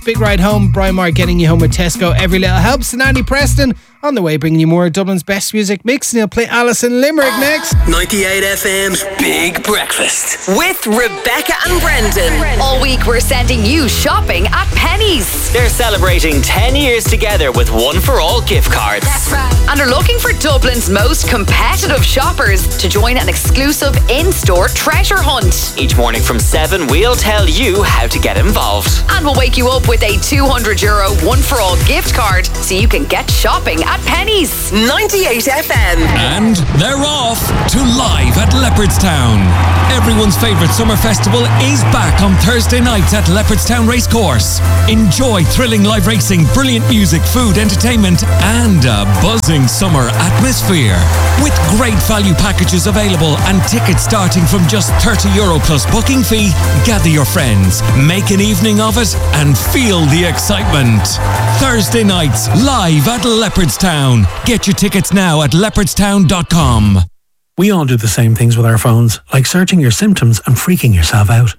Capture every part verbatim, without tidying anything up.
Big Ride Home, Brian Marr getting you home with Tesco. Every little helps. And Andy Preston on the way bringing you more Dublin's best music mix. And he'll play Alison Limerick next. ninety-eight F M's Big Breakfast with Rebecca and Brendan. All week we're sending you shopping at Pennies. They're celebrating ten years together with one for all gift cards. That's right. And are looking for Dublin's most competitive shoppers to join an exclusive in-store treasure hunt. Each morning from seven, we'll tell you how to get involved. And we'll wake you up with a two hundred euro one for all gift card so you can get shopping at Pennies. ninety-eight F M. And they're off to Live at Leopardstown. Everyone's favourite summer festival is back on Thursday nights at Leopardstown Racecourse. Enjoy thrilling live racing, brilliant music, food, entertainment and a buzzing summer atmosphere. With great value packages available and tickets starting from just thirty euro plus booking fee, gather your friends, make an evening of it and feel the excitement. Thursday nights, live at Leopardstown. Get your tickets now at leopardstown dot com. We all do the same things with our phones, like searching your symptoms and freaking yourself out.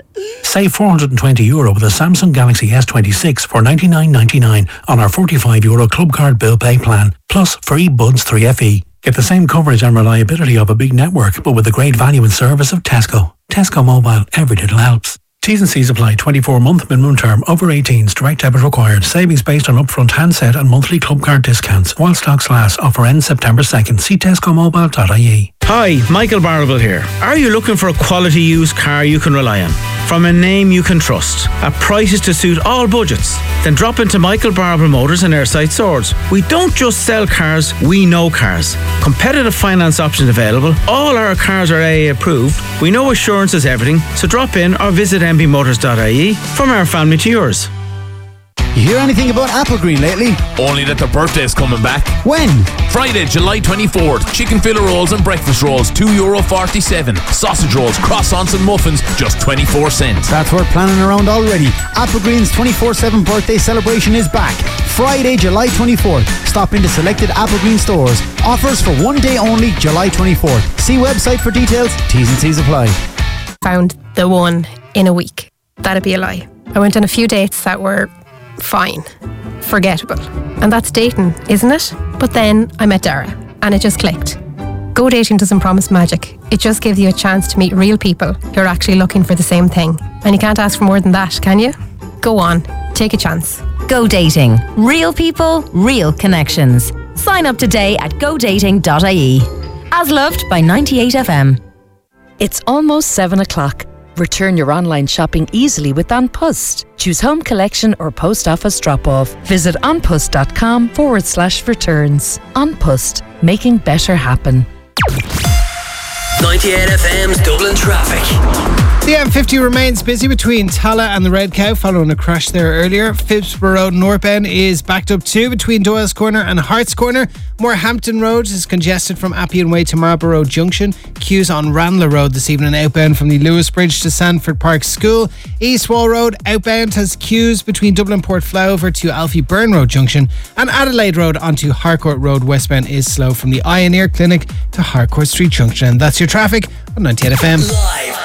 Save four hundred twenty euro with a Samsung Galaxy S twenty-six for ninety-nine ninety-nine on our forty-five euro Club Card Bill Pay plan, plus free Buds three F E. Get the same coverage and reliability of a big network, but with the great value and service of Tesco. Tesco Mobile, every little helps. T's and C's apply. twenty-four month minimum term. Over eighteens. Direct debit required. Savings based on upfront handset and monthly club card discounts. While stocks last. Offer ends September second. See tesco mobile dot I E. Hi, Michael Barrable here. Are you looking for a quality used car you can rely on? From a name you can trust, at prices to suit all budgets? Then drop into Michael Barrable Motors in Airside Swords. We don't just sell cars, we know cars. Competitive finance options available. All our cars are A A approved. We know assurance is everything, so drop in or visit m b motors dot I E. From our family to yours. You hear anything about Applegreen lately? Only that their birthday's coming back. When? Friday, July twenty-fourth. Chicken fillet rolls and breakfast rolls, two euro forty-seven. Sausage rolls, croissants and muffins, just twenty-four cents. That's worth planning around already. Applegreen's twenty-four seven birthday celebration is back. Friday, July twenty-fourth. Stop into selected Applegreen stores. Offers for one day only, July twenty-fourth. See website for details. T's and C's apply. Found the one in a week. That'd be a lie. I went on a few dates that were fine, forgettable. And that's dating, isn't it? But then I met Dara and it just clicked. Go Dating doesn't promise magic. It just gives you a chance to meet real people who are actually looking for the same thing. And you can't ask for more than that, can you? Go on, take a chance. Go Dating. Real people, real connections. Sign up today at go dating dot I E. As loved by ninety-eight F M. It's almost seven o'clock. Return your online shopping easily with An Post. Choose home collection or post office drop-off. Visit onpost.com forward slash returns. An Post, making better happen. ninety-eight F M's Dublin traffic. The M fifty remains busy between Tala and the Red Cow following a crash there earlier. Phibsborough Road northbound is backed up too between Doyle's Corner and Hart's Corner. Morehampton Road is congested from Appian Way to Marlborough Junction. Queues on Ranelagh Road this evening outbound from the Lewis Bridge to Sandford Park School. East Wall Road outbound has queues between Dublin Port Flower to Alfie Byrne Road Junction. And Adelaide Road onto Harcourt Road westbound is slow from the Eye and Ear Clinic to Harcourt Street Junction. And that's your traffic on ninety-eight F M. Live